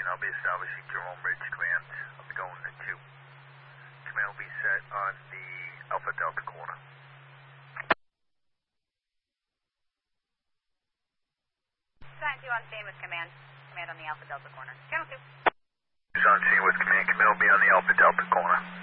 scene. I'll be establishing Jerome Bridge Command. I'll be going to 2. Command will be set on the Alpha Delta corner. Sign 2 on scene with command. Command on the Alpha Delta corner. Channel 2. Who's on scene with command? Command will be on the Alpha Delta corner.